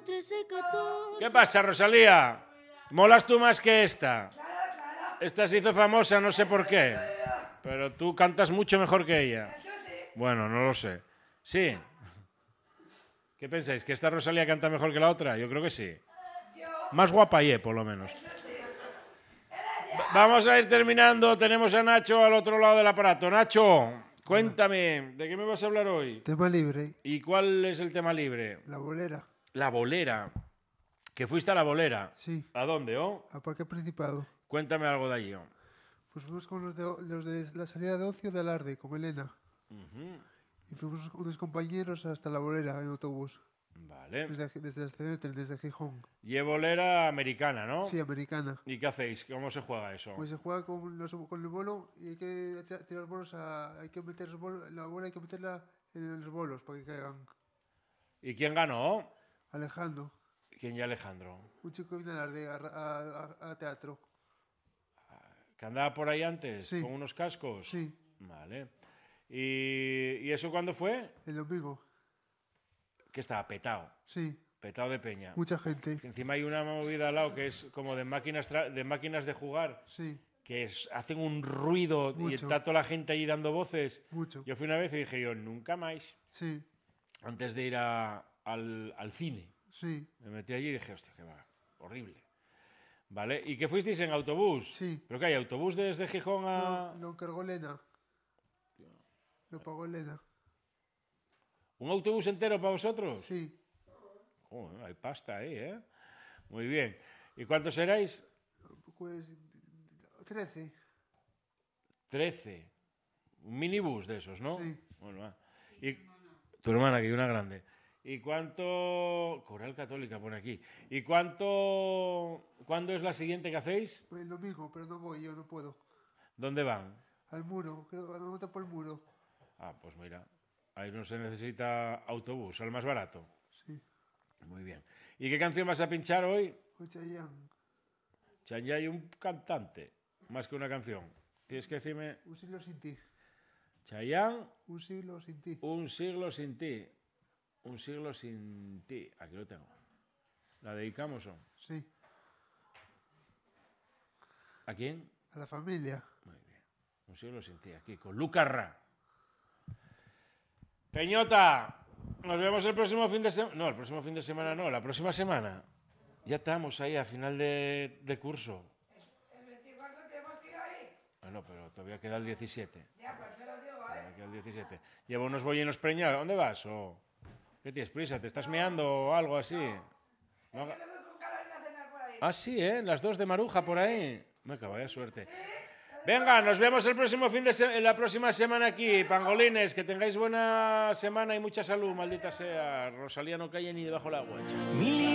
13, 14. ¿Qué pasa, Rosalía? Molas tú más que esta. Esta se hizo famosa, no sé por qué. Pero tú cantas mucho mejor que ella. Bueno, no lo sé. ¿Sí? ¿Qué pensáis? ¿Que esta Rosalía canta mejor que la otra? Yo creo que sí. Más guapa por lo menos. Vamos a ir terminando. Tenemos a Nacho al otro lado del aparato. Nacho, cuéntame, ¿de qué me vas a hablar hoy? Tema libre. ¿Y cuál es el tema libre? La bolera. La bolera. ¿Que fuiste a la bolera? Sí. ¿A dónde, A Parque Principado. Cuéntame algo de allí, Pues fuimos con los de la salida de ocio de Alarde, con Elena. Y fuimos unos compañeros hasta la bolera en autobús. Vale. Desde el Cenete, desde Gijón. Y bolera americana, ¿no? Sí, americana. ¿Y qué hacéis? ¿Cómo se juega eso? Pues se juega con el bolo y hay que tirar bolos hay que meter la bola hay que meterla en los bolos para que caigan. ¿Y quién ganó? Alejandro. ¿Quién ya Alejandro? Un chico que viene a Alarde a teatro. ¿Que andaba por ahí antes? Sí. ¿Con unos cascos? Sí. Vale. ¿Y eso cuándo fue? El domingo. Que estaba petado. Sí. Petado de peña. Mucha gente. Que encima hay una movida al lado que es como de máquinas de jugar. Sí. Que hacen un ruido. Mucho. Y está toda la gente allí dando voces. Mucho. Yo fui una vez y dije nunca más. Sí. Antes de ir al cine. Sí. Me metí allí y dije, hostia, qué va, horrible. ¿Vale? ¿Y qué fuisteis en autobús? Sí. ¿Pero qué hay? ¿Autobús desde Gijón a...? Lo encargó Elena. Lo pagó Elena. ¿Un autobús entero para vosotros? Sí. Joder, hay pasta ahí, ¿eh? Muy bien. ¿Y cuántos erais? Pues 13. 13. Un minibús de esos, ¿no? Sí. Bueno, va. Y tu hermana, que hay una grande. ¿Y cuánto...? Coral Católica pone aquí. ¿Y cuánto...? ¿Cuándo es la siguiente que hacéis? Pues el domingo, pero no voy, yo no puedo. ¿Dónde van? Al muro, creo que me por el muro. Ah, pues mira, ahí no se necesita autobús, al más barato. Sí. Muy bien. ¿Y qué canción vas a pinchar hoy? Con Chayanne. Chayanne hay un cantante, más que una canción. Tienes que decirme... Un siglo sin ti. Chayanne, Un siglo sin ti. Un siglo sin ti. Un siglo sin ti. Aquí lo tengo. ¿La dedicamos o? Sí. ¿A quién? A la familia. Muy bien. Un siglo sin ti, aquí, con Lucas Ra. Peñota, nos vemos el próximo fin de semana. No, el próximo fin de semana no, la próxima semana. Ya estamos ahí a final de curso. ¿El 24 tenemos que ir ahí? Bueno, pero todavía queda el 17. Ya, pues me lo digo, Todavía queda el 17. Llevo unos bollinos preñados. ¿Dónde vas? ¿O qué tienes prisa? ¿Te estás meando o algo así? No haga- Es que me voy con Carolina a cenar por ahí. Ah, sí, ¿eh? Las dos de Maruja por ahí. Me vaya suerte. Venga, nos vemos el próximo la próxima semana aquí, pangolines. Que tengáis buena semana y mucha salud, maldita sea. Rosalía no cae ni debajo del agua.